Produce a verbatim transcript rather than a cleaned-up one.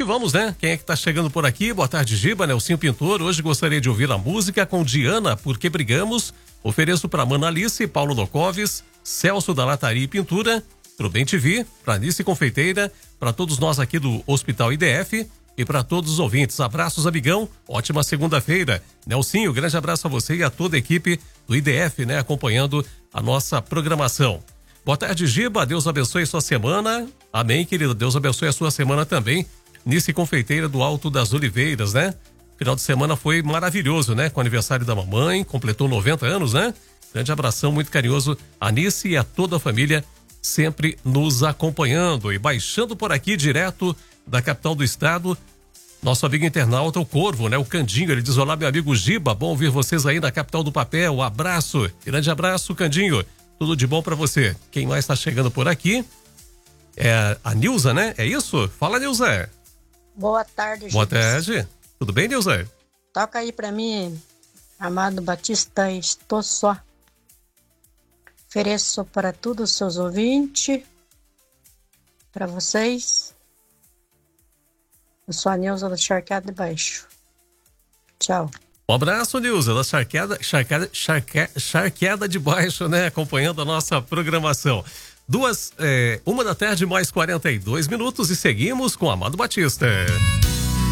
que vamos, né? Quem é que tá chegando por aqui? Boa tarde, Giba, Nelsinho Pintor. Hoje gostaria de ouvir a música com Diana, Porque Brigamos. Ofereço para Mana Alice, Paulo Locoves, Celso da Lataria e Pintura, pro Bem T V, pra Nice Confeiteira, para todos nós aqui do Hospital I D F e para todos os ouvintes. Abraços, amigão. Ótima segunda-feira. Nelsinho, grande abraço a você e a toda a equipe do I D F, né? Acompanhando a nossa programação. Boa tarde, Giba. Deus abençoe sua semana. Amém, querido. Deus abençoe a sua semana também. Nice Confeiteira do Alto das Oliveiras, né? Final de semana foi maravilhoso, né? Com o aniversário da mamãe, completou noventa anos, né? Grande abração, muito carinhoso a Nice e a toda a família sempre nos acompanhando e baixando por aqui direto da capital do estado. Nosso amigo internauta, o Corvo, né? O Candinho, ele diz: olá, meu amigo Giba, bom ouvir vocês aí na capital do papel. Um abraço, grande abraço, Candinho. Tudo de bom pra você. Quem mais tá chegando por aqui é a Nilza, né? É isso? Fala, Nilza. Boa tarde, Boa tarde. Tudo bem, Nilza? Toca aí pra mim, Amado Batista, Estou Só. Ofereço para todos os seus ouvintes, para vocês. Eu sou a Nilza da Charqueada de Baixo. Tchau. Um abraço, Nilza, da Charqueada, Charqueada, Charqueada, Charqueada de Baixo, né? Acompanhando a nossa programação. Duas, é, uma da tarde mais quarenta e dois minutos e seguimos com Amado Batista.